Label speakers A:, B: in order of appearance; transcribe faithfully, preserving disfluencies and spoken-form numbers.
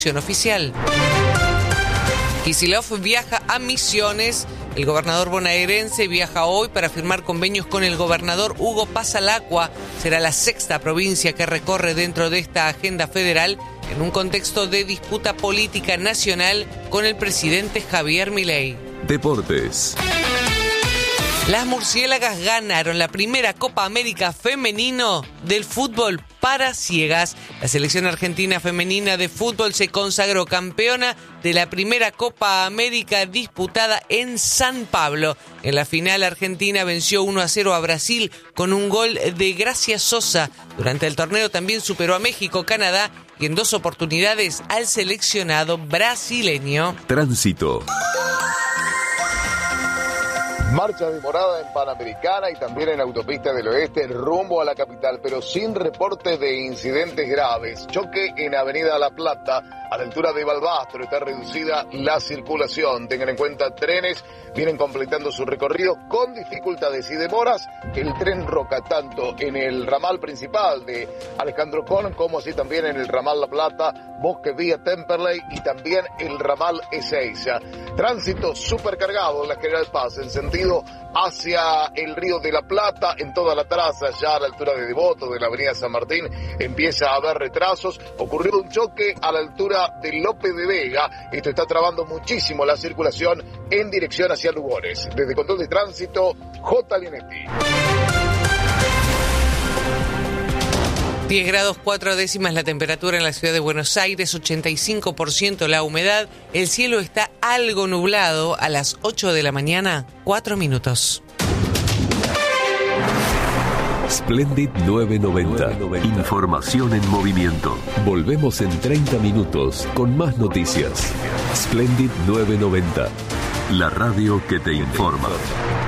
A: oficial. Kicillof viaja a Misiones. El gobernador bonaerense viaja hoy para firmar convenios con el gobernador Hugo Pasalacqua. Será la sexta provincia que recorre dentro de esta agenda federal en un contexto de disputa política nacional con el presidente Javier Milei.
B: Deportes.
A: Las murciélagas ganaron la primera Copa América femenino del fútbol para ciegas. La selección argentina femenina de fútbol se consagró campeona de la primera Copa América disputada en San Pablo. En la final, Argentina venció uno a cero a Brasil con un gol de Gracia Sosa. Durante el torneo también superó a México, Canadá y en dos oportunidades al seleccionado brasileño.
B: Tránsito.
C: Marcha demorada en Panamericana y también en Autopista del Oeste rumbo a la capital, pero sin reporte de incidentes graves. Choque en Avenida La Plata, a la altura de Balbastro, está reducida la circulación. Tengan en cuenta, trenes vienen completando su recorrido con dificultades y demoras. El tren Roca, tanto en el ramal principal de Alejandro Con, como así también en el ramal La Plata, Bosque Vía Temperley y también el ramal Ezeiza. Tránsito supercargado en la General Paz, en sentido hacia el Río de la Plata, en toda la traza, ya a la altura de Devoto, de la avenida San Martín, empieza a haber retrasos. Ocurrió un choque a la altura de López de Vega. Esto está trabando muchísimo la circulación en dirección hacia Lugones. Desde Control de Tránsito, J. Linetti.
A: diez grados cuatro décimas la temperatura en la ciudad de Buenos Aires, ochenta y cinco por ciento la humedad. El cielo está algo nublado a las ocho de la mañana, cuatro minutos.
B: Splendid novecientos noventa. Información en movimiento. Volvemos en treinta minutos con más noticias. Splendid novecientos noventa. La radio que te informa.